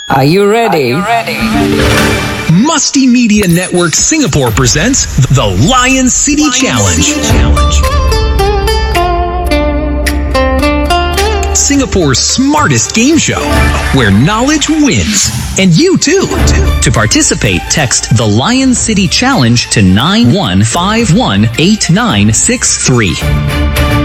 Are you ready? Musty Media Network Singapore presents the Lion City Challenge. Singapore's smartest game show, where knowledge wins. And you too. To participate, text the Lion City Challenge to 91518963.